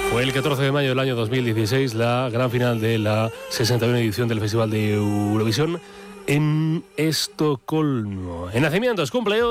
Fue el 14 de mayo del año 2016 la gran final de la 61 edición del Festival de Eurovisión en Estocolmo. En nacimientos, cumpleaños.